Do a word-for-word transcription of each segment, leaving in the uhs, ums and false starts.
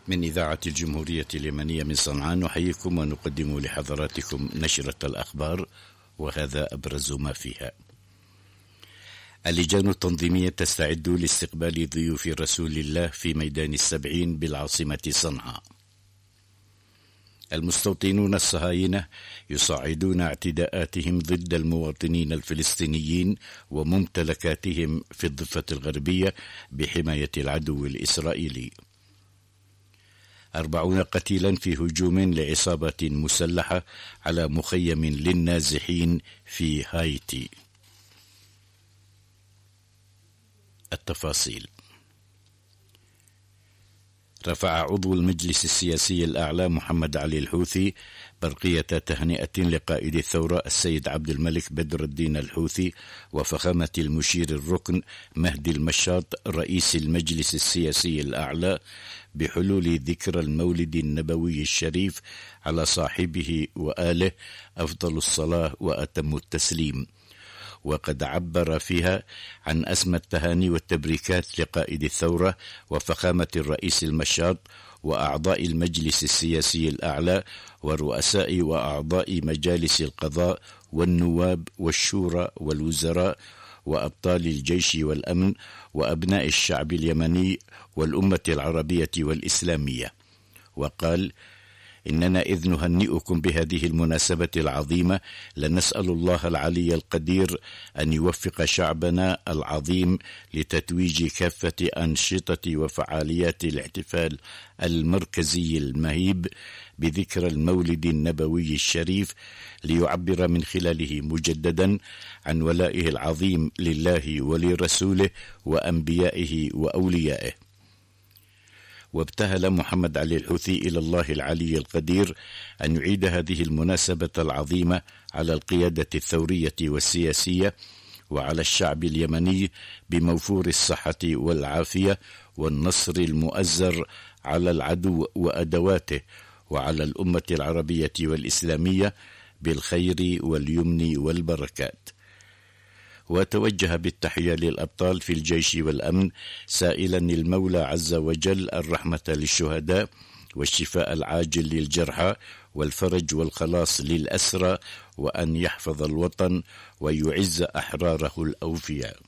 من إذاعة الجمهورية اليمنية من صنعاء نحييكم ونقدم لحضراتكم نشرة الأخبار، وهذا أبرز ما فيها. اللجان التنظيمية تستعد لاستقبال ضيوف رسول الله في ميدان السبعين بالعاصمة صنعاء. المستوطنون الصهاينة يصعدون اعتداءاتهم ضد المواطنين الفلسطينيين وممتلكاتهم في الضفة الغربية بحماية العدو الإسرائيلي. أربعون قتيلا في هجوم لعصابة مسلحة على مخيم للنازحين في هايتي. التفاصيل: رفع عضو المجلس السياسي الأعلى محمد علي الحوثي برقية تهنئة لقائد الثورة السيد عبد الملك بدر الدين الحوثي وفخامة المشير الركن مهدي المشاط رئيس المجلس السياسي الأعلى بحلول ذكرى المولد النبوي الشريف على صاحبه وآله أفضل الصلاة وأتم التسليم، وقد عبر فيها عن أسمى التهاني والتبريكات لقائد الثورة وفخامة الرئيس المشاط وأعضاء المجلس السياسي الأعلى ورؤساء وأعضاء مجالس القضاء والنواب والشورى والوزراء وأبطال الجيش والأمن وأبناء الشعب اليمني والأمة العربية والإسلامية. وقال: إننا إذ نهنئكم بهذه المناسبة العظيمة لنسأل الله العلي القدير أن يوفق شعبنا العظيم لتتويج كافة أنشطة وفعاليات الاحتفال المركزي المهيب بذكرى المولد النبوي الشريف، ليعبر من خلاله مجددا عن ولائه العظيم لله ولرسوله وأنبيائه وأوليائه. وابتهل محمد علي الحوثي إلى الله العلي القدير أن يعيد هذه المناسبة العظيمة على القيادة الثورية والسياسية وعلى الشعب اليمني بموفور الصحة والعافية والنصر المؤزر على العدو وأدواته، وعلى الأمة العربية والإسلامية بالخير واليمن والبركات. وتوجه بالتحية للأبطال في الجيش والأمن سائلا المولى عز وجل الرحمة للشهداء والشفاء العاجل للجرحى والفرج والخلاص للأسرى، وأن يحفظ الوطن ويعز أحراره الأوفياء.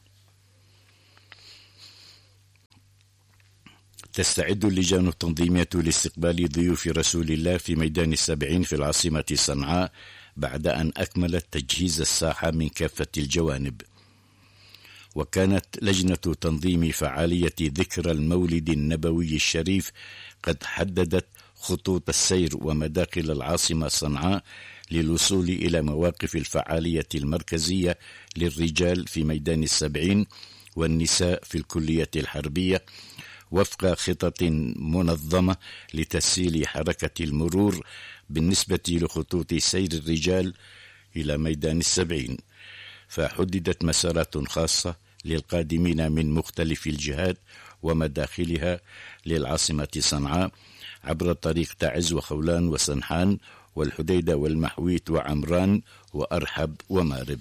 تستعد اللجان التنظيمية لاستقبال ضيوف رسول الله في ميدان السبعين في العاصمة صنعاء بعد أن أكملت تجهيز الساحة من كافة الجوانب. وكانت لجنة تنظيم فعالية ذكرى المولد النبوي الشريف قد حددت خطوط السير ومداخل العاصمة صنعاء للوصول إلى مواقف الفعالية المركزية للرجال في ميدان السبعين والنساء في الكلية الحربية، وفق خطط منظمة لتسهيل حركة المرور بالنسبة لخطوط سير الرجال إلى ميدان السبعين. فحددت مسارات خاصة للقادمين من مختلف الجهات ومداخلها للعاصمة صنعاء عبر طريق تعز وخولان وسنحان والحديدة والمحويت وعمران وأرحب ومارب.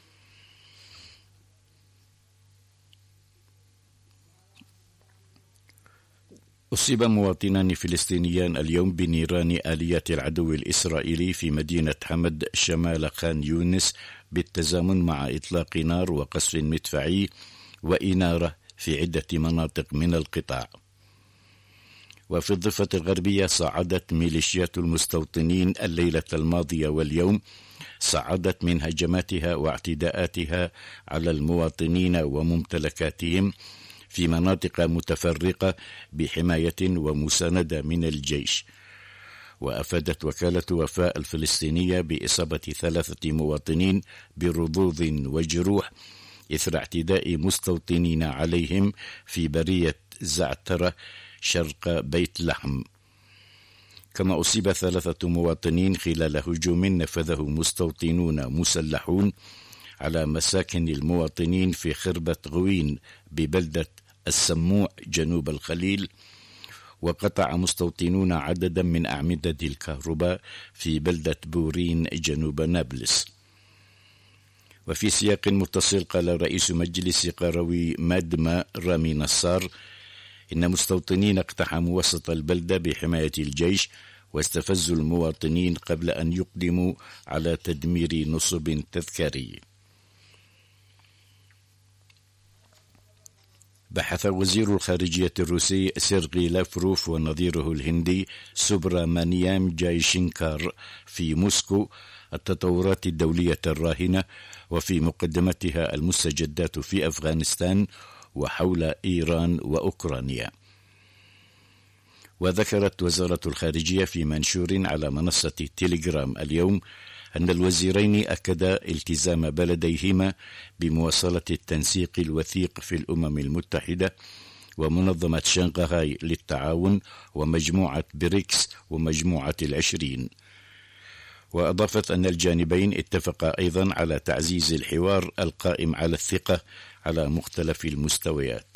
أصيب مواطنان فلسطينيان اليوم بنيران آليات العدو الإسرائيلي في مدينة حمد شمال خان يونس بالتزامن مع إطلاق نار وقصف مدفعي وإنارة في عدة مناطق من القطاع. وفي الضفة الغربية صعدت ميليشيات المستوطنين الليلة الماضية واليوم صعدت من هجماتها واعتداءاتها على المواطنين وممتلكاتهم في مناطق متفرقة بحماية ومساندة من الجيش. وأفادت وكالة وفاء الفلسطينية بإصابة ثلاثة مواطنين برضوض وجروح إثر اعتداء مستوطنين عليهم في برية زعترة شرق بيت لحم. كما أصيب ثلاثة مواطنين خلال هجوم نفذه مستوطنون مسلحون على مساكن المواطنين في خربة غوين ببلدة السموع جنوب الخليل. وقطع مستوطنون عددا من أعمدة الكهرباء في بلدة بورين جنوب نابلس. وفي سياق متصل قال رئيس مجلس قروي مادما رامي نصار إن مستوطنين اقتحموا وسط البلدة بحماية الجيش واستفزوا المواطنين قبل أن يقدموا على تدمير نصب تذكاري. بحث وزير الخارجية الروسي سيرغي لافروف ونظيره الهندي سوبرامانيام جايشنكار في موسكو التطورات الدولية الراهنة وفي مقدمتها المستجدات في أفغانستان وحول إيران وأوكرانيا. وذكرت وزارة الخارجية في منشور على منصة تيليجرام اليوم أن الوزيرين أكدا التزام بلديهما بمواصلة التنسيق الوثيق في الأمم المتحدة ومنظمة شنغهاي للتعاون ومجموعة بريكس ومجموعة العشرين. وأضافت أن الجانبين اتفقا أيضا على تعزيز الحوار القائم على الثقة على مختلف المستويات.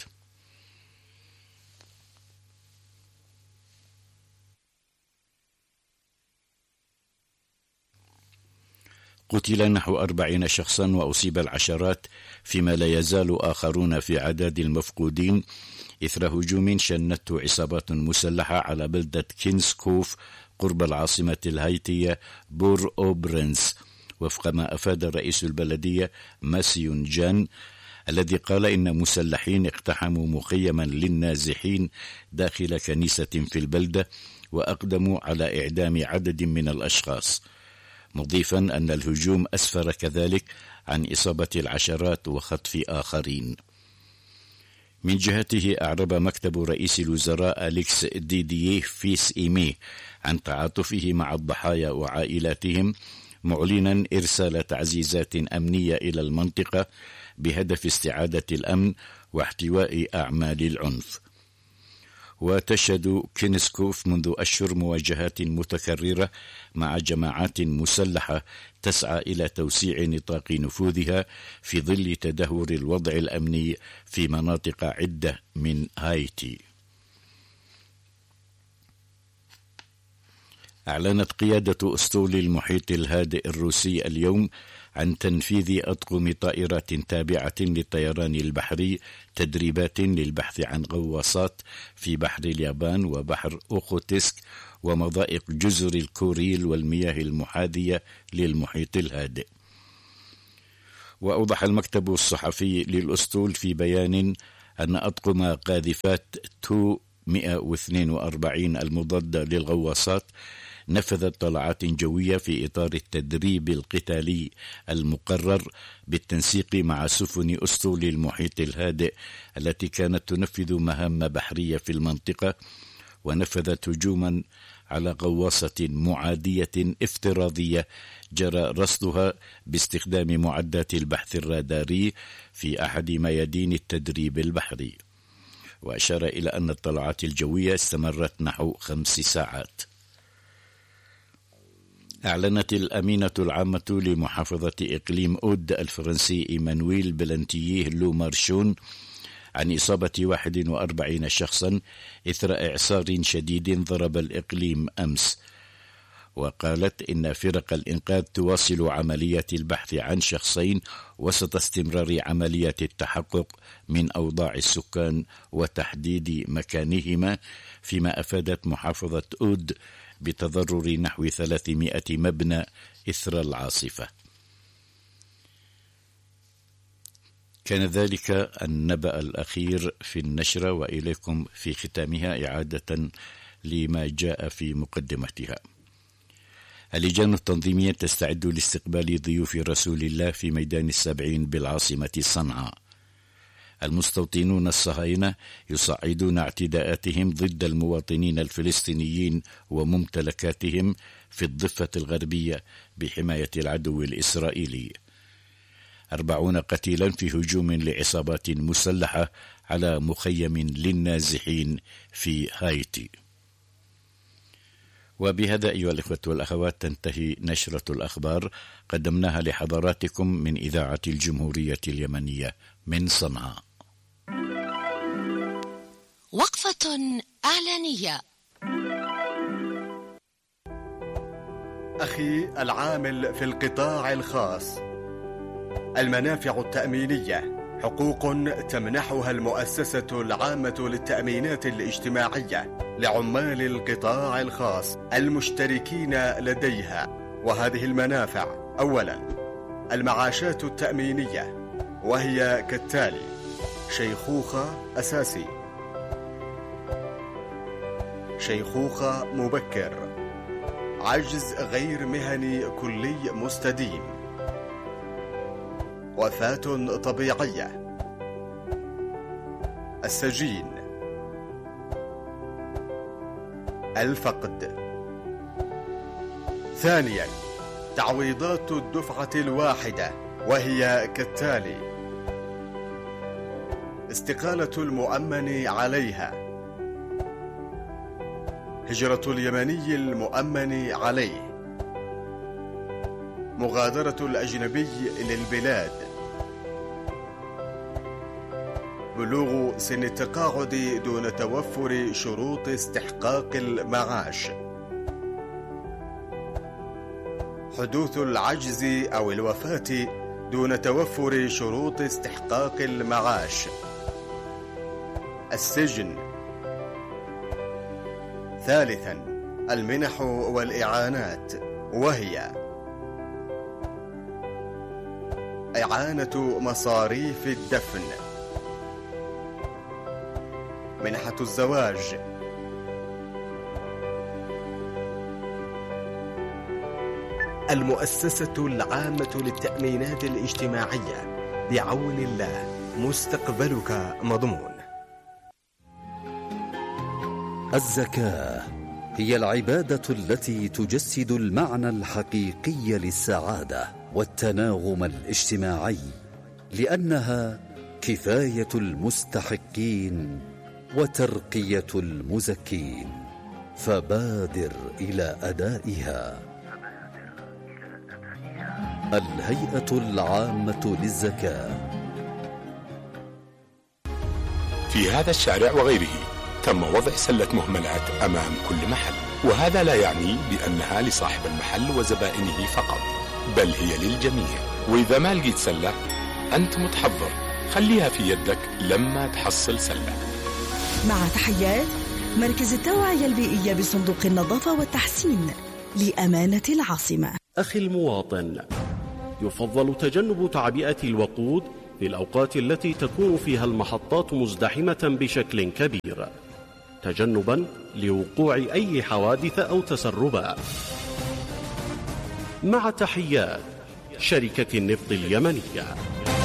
قتل نحو أربعين شخصا وأصيب العشرات فيما لا يزال آخرون في عداد المفقودين إثر هجوم شنته عصابات مسلحة على بلدة كينسكوف قرب العاصمة الهايتية بور أوبرنس، وفق ما أفاد رئيس البلدية ماسيون جان الذي قال إن مسلحين اقتحموا مخيما للنازحين داخل كنيسة في البلدة وأقدموا على إعدام عدد من الأشخاص، مضيفا أن الهجوم أسفر كذلك عن إصابة العشرات وخطف آخرين. من جهته أعرب مكتب رئيس الوزراء أليكس ديدييه فيس إيمي عن تعاطفه مع الضحايا وعائلاتهم، معلنا إرسال تعزيزات أمنية إلى المنطقة بهدف استعادة الأمن واحتواء أعمال العنف. وتشهد كينسكوف منذ أشهر مواجهات متكررة مع جماعات مسلحة تسعى إلى توسيع نطاق نفوذها في ظل تدهور الوضع الأمني في مناطق عدة من هايتي. أعلنت قيادة أسطول المحيط الهادئ الروسي اليوم عن تنفيذ أطقم طائرات تابعة للطيران البحري تدريبات للبحث عن غواصات في بحر اليابان وبحر أوخوتسك ومضائق جزر الكوريل والمياه المحاذية للمحيط الهادئ. وأوضح المكتب الصحفي للأسطول في بيان أن أطقم قاذفات تو مئة واثنين وأربعين المضادة للغواصات نفذت طلعات جوية في إطار التدريب القتالي المقرر بالتنسيق مع سفن أسطول المحيط الهادئ التي كانت تنفذ مهام بحرية في المنطقة، ونفذت هجوما على غواصة معادية افتراضية جرى رصدها باستخدام معدات البحث الراداري في أحد ميادين التدريب البحري. وأشار إلى أن الطلعات الجوية استمرت نحو خمس ساعات. أعلنت الأمينة العامة لمحافظة إقليم أود الفرنسي إيمانويل بلانتييه لو مارشون عن إصابة واحد وأربعين شخصا إثر إعصار شديد ضرب الإقليم أمس. وقالت إن فرق الإنقاذ تواصل عمليات البحث عن شخصين وسط استمرار عمليات التحقق من أوضاع السكان وتحديد مكانهما، فيما أفادت محافظة أود بتضرر نحو ثلاثمائة مبنى إثر العاصفة. كان ذلك النبأ الأخير في النشرة، وإليكم في ختامها إعادة لما جاء في مقدمتها. اللجان التنظيمية تستعد لاستقبال ضيوف رسول الله في ميدان السبعين بالعاصمة صنعاء. المستوطنون الصهاينة يصعدون اعتداءاتهم ضد المواطنين الفلسطينيين وممتلكاتهم في الضفة الغربية بحماية العدو الإسرائيلي. أربعون قتيلا في هجوم لعصابات مسلحة على مخيم للنازحين في هايتي. وبهذا أيها الإخوة والأخوات تنتهي نشرة الأخبار قدمناها لحضراتكم من إذاعة الجمهورية اليمنية من صنعاء. وقفة إعلانية. أخي العامل في القطاع الخاص، المنافع التأمينية حقوق تمنحها المؤسسة العامة للتأمينات الاجتماعية لعمال القطاع الخاص المشتركين لديها، وهذه المنافع: أولا، المعاشات التأمينية، وهي كالتالي: شيخوخة أساسي، شيخوخة مبكر، عجز غير مهني كلي مستديم، وفاة طبيعية، السجين، الفقد. ثانيا، تعويضات الدفعة الواحدة، وهي كالتالي: استقالة المؤمن عليها، هجرة اليمني المؤمن عليه، مغادرة الأجنبي للبلاد، بلوغ سن التقاعد دون توفر شروط استحقاق المعاش، حدوث العجز أو الوفاة دون توفر شروط استحقاق المعاش، السجن. ثالثا، المنح والإعانات، وهي إعانة مصاريف الدفن، منحة الزواج، المؤسسة العامة للتأمينات الاجتماعية، بعون الله مستقبلك مضمون. الزكاة هي العبادة التي تجسد المعنى الحقيقي للسعادة والتناغم الاجتماعي، لأنها كفاية المستحقين وترقية المزكين، فبادر إلى أدائها. الهيئة العامة للزكاة. في هذا الشارع وغيره تم وضع سلة مهملات أمام كل محل، وهذا لا يعني بأنها لصاحب المحل وزبائنه فقط، بل هي للجميع. وإذا ما لقيت سلة أنت متحضر، خليها في يدك لما تحصل سلة. مع تحيات مركز التوعية البيئية بصندوق النظافة والتحسين لأمانة العاصمة. أخي المواطن، يفضل تجنب تعبئة الوقود في الأوقات التي تكون فيها المحطات مزدحمة بشكل كبير، تجنبا لوقوع أي حوادث أو تسربات. مع تحيات شركة النفط اليمنية.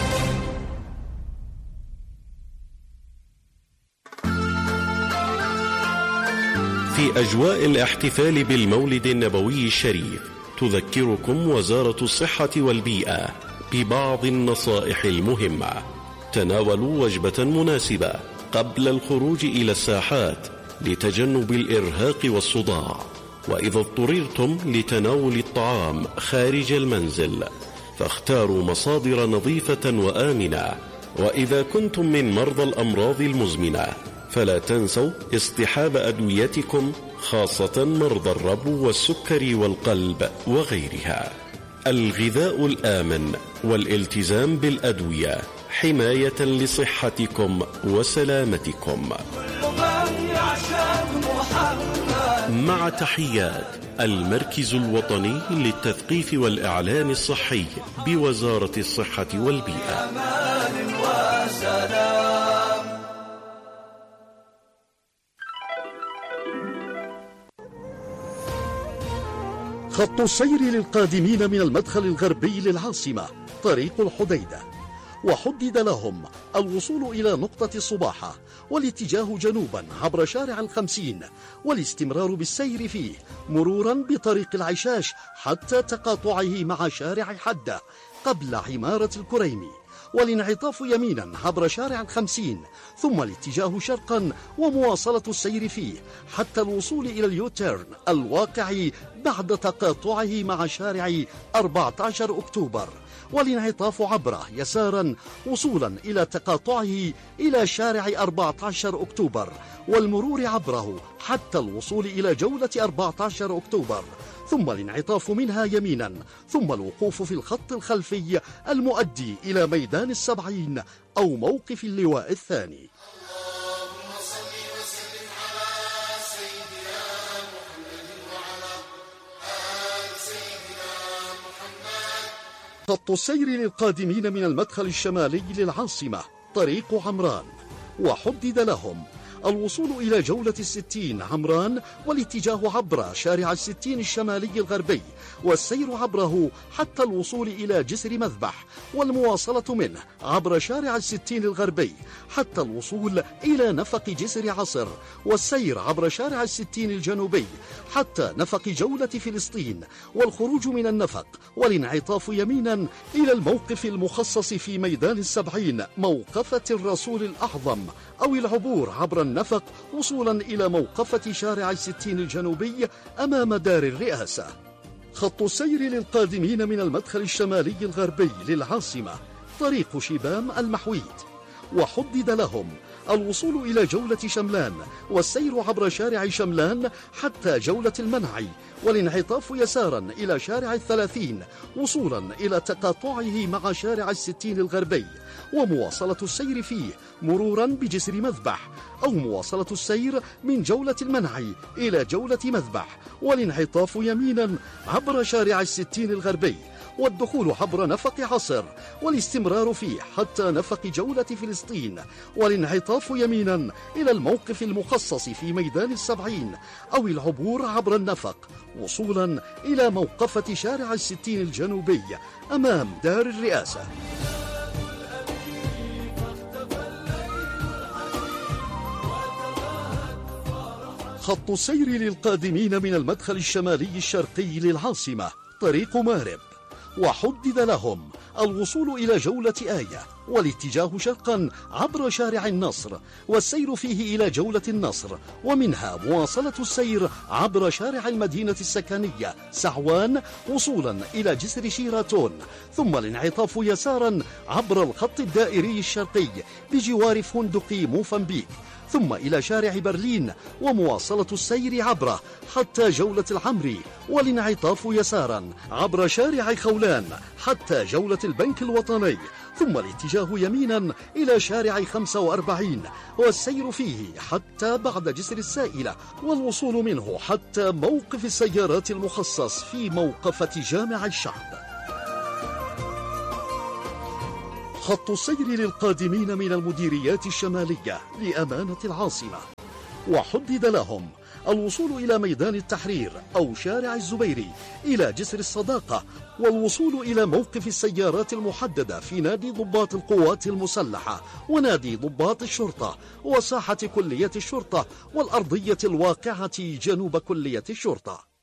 في أجواء الاحتفال بالمولد النبوي الشريف، تذكركم وزارة الصحة والبيئة ببعض النصائح المهمة. تناولوا وجبة مناسبة قبل الخروج إلى الساحات لتجنب الإرهاق والصداع، وإذا اضطررتم لتناول الطعام خارج المنزل فاختاروا مصادر نظيفة وآمنة. وإذا كنتم من مرضى الأمراض المزمنة فلا تنسوا اصطحاب أدويتكم، خاصة مرضى الربو والسكري والقلب وغيرها. الغذاء الآمن والالتزام بالأدوية حماية لصحتكم وسلامتكم. مع تحيات المركز الوطني للتثقيف والإعلام الصحي بوزارة الصحة والبيئة. خط السير للقادمين من المدخل الغربي للعاصمة طريق الحديدة، وحدد لهم الوصول إلى نقطة الصباحة والاتجاه جنوبا عبر شارع الخمسين، والاستمرار بالسير فيه مرورا بطريق العشاش حتى تقاطعه مع شارع حدة قبل عمارة الكريمي، والانعطاف يمينا عبر شارع الخمسين، ثم الاتجاه شرقا ومواصلة السير فيه حتى الوصول إلى اليوتيرن الواقع بعد تقاطعه مع شارع أربعة عشر أكتوبر، والانعطاف عبره يسارا وصولا إلى تقاطعه إلى شارع أربعة عشر أكتوبر، والمرور عبره حتى الوصول إلى جولة أربعة عشر أكتوبر، ثم الانعطاف منها يمينا، ثم الوقوف في الخط الخلفي المؤدي إلى ميدان السبعين أو موقف اللواء الثاني. خط السير للقادمين من المدخل الشمالي للعاصمة طريق عمران، وحدد لهم الوصول إلى جولة الستين عمران والاتجاه عبر شارع الستين الشمالي الغربي والسير عبره حتى الوصول إلى جسر مذبح، والمواصلة منه عبر شارع الستين الغربي حتى الوصول إلى نفق جسر عصر، والسير عبر شارع الستين الجنوبي حتى نفق جولة فلسطين، والخروج من النفق والانعطاف يمينا إلى الموقف المخصص في ميدان السبعين موقفة الرسول الأعظم، أو العبور عبر النفق وصولا إلى موقفة شارع الستين الجنوبي أمام دار الرئاسة. خط السير للقادمين من المدخل الشمالي الغربي للعاصمة طريق شبام المحويد، وحدد لهم الوصول إلى جولة شملان والسير عبر شارع شملان حتى جولة المنعي، والانعطاف يسارا إلى شارع الثلاثين وصولا إلى تقاطعه مع شارع الستين الغربي، ومواصلة السير فيه مرورا بجسر مذبح، أو مواصلة السير من جولة المنعي إلى جولة مذبح، والانعطاف يمينا عبر شارع الستين الغربي، والدخول عبر نفق عصر، والاستمرار فيه حتى نفق جولة فلسطين، والانعطاف يمينا إلى الموقف المخصص في ميدان السبعين، أو العبور عبر النفق وصولا إلى موقفة شارع الستين الجنوبي أمام دار الرئاسة. خط السير للقادمين من المدخل الشمالي الشرقي للعاصمة طريق مارب، وحدد لهم الوصول إلى جولة آية والاتجاه شرقا عبر شارع النصر والسير فيه إلى جولة النصر، ومنها مواصلة السير عبر شارع المدينة السكنية سعوان وصولا إلى جسر شيراتون، ثم الانعطاف يسارا عبر الخط الدائري الشرقي بجوار فندق موفنبيك، ثم إلى شارع برلين ومواصلة السير عبره حتى جولة العمري، والانعطاف يسارا عبر شارع خولان حتى جولة البنك الوطني، ثم الاتجاه يمينا إلى شارع خمسة وأربعين والسير فيه حتى بعد جسر السائلة، والوصول منه حتى موقف السيارات المخصص في موقفة جامع الشعب. خط السير للقادمين من المديريات الشمالية لأمانة العاصمة، وحدد لهم الوصول إلى ميدان التحرير أو شارع الزبيري إلى جسر الصداقة، والوصول إلى موقف السيارات المحددة في نادي ضباط القوات المسلحة ونادي ضباط الشرطة وساحة كلية الشرطة والأرضية الواقعة جنوب كلية الشرطة.